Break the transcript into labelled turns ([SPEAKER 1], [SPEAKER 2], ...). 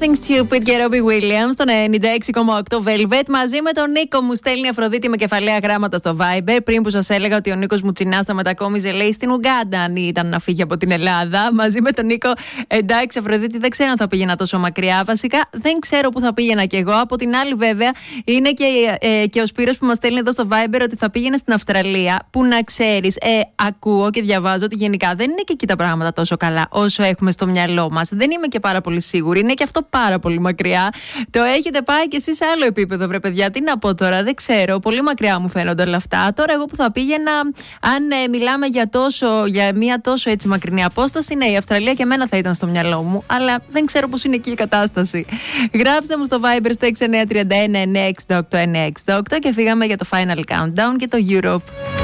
[SPEAKER 1] Something Stupid και Robbie Williams στον 96,8 Velvet. Μαζί με τον Νίκο μου στέλνει Αφροδίτη με κεφαλαία γράμματα στο Viber. Πριν που σας έλεγα ότι ο Νίκος Μουτσινάς θα μετακόμιζε, λέει, στην Ουγκάντα, αν ήταν να φύγει από την Ελλάδα. Μαζί με τον Νίκο, εντάξει, Αφροδίτη, δεν ξέρω αν θα πήγαινα τόσο μακριά. Βασικά δεν ξέρω που θα πήγαινα κι εγώ. Από την άλλη, βέβαια, είναι και ο Σπύρος που μας στέλνει εδώ στο Viber ότι θα πήγαινε στην Αυστραλία. Που να ξέρεις, ακούω και διαβάζω ότι γενικά δεν είναι και εκεί τα πράγματα τόσο καλά όσο έχουμε στο μυαλό μας. Δεν είμαι και πάρα πολύ σίγουρη. Είναι και αυτό πάρα πολύ μακριά. Το έχετε πάει κι εσείς σε άλλο επίπεδο, βρε παιδιά. Τι να πω τώρα, δεν ξέρω. Πολύ μακριά μου φαίνονται όλα αυτά. Τώρα, εγώ που θα πήγαινα, αν μιλάμε για μια τόσο έτσι μακρινή απόσταση, ναι, η Αυστραλία και εμένα θα ήταν στο μυαλό μου. Αλλά δεν ξέρω πώς είναι εκεί η κατάσταση. Γράψτε μου στο Viber στο 6931 968 968 και φύγαμε για το Final Countdown και το Europe.